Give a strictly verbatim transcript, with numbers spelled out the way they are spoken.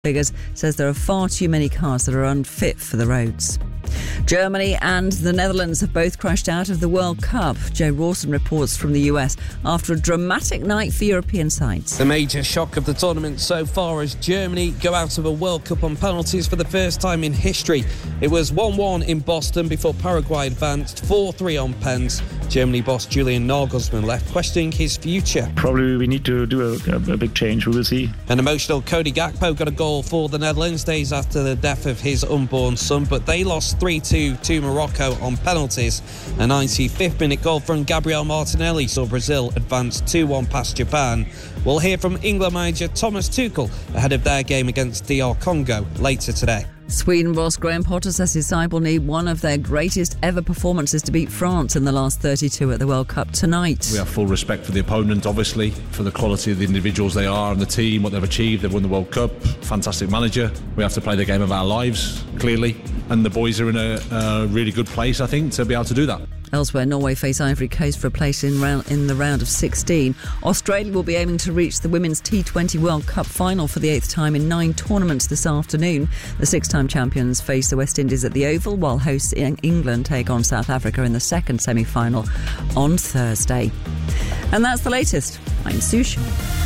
figures says there are far too many cars that are unfit for the roads. Germany and the Netherlands have both crashed out of the World Cup. Joe Rawson reports from the U S after a dramatic night for European sides. The major shock of the tournament so far as Germany go out of a World Cup on penalties for the first time in history. It was one one in Boston before Paraguay advanced four three on pens. Germany boss Julian Nagelsmann left questioning his future. Probably we need to do a, a big change. We will see. An emotional Cody Gakpo got a goal for the Netherlands days after the death of his unborn son, but they lost three two to Morocco on penalties. A ninety-fifth minute goal from Gabriel Martinelli saw Brazil advance two one past Japan. We'll hear from England manager Thomas Tuchel ahead of their game against D R Congo later today. Sweden boss Graham Potter says his side will need one of their greatest ever performances to beat France in the last thirty-two at the World Cup tonight. We have full respect for the opponent, obviously, for the quality of the individuals they are and the team, what they've achieved. They've won the World Cup, fantastic manager. We have to play the game of our lives, clearly, and the boys are in a, a really good place, I think, to be able to do that. Elsewhere, Norway face Ivory Coast for a place in, round, in the round of sixteen. Australia will be aiming to reach the Women's T twenty World Cup final for the eighth time in nine tournaments this afternoon. The six-time champions face the West Indies at the Oval, while hosts in England take on South Africa in the second semi-final on Thursday. And that's the latest. I'm Sue Shaw.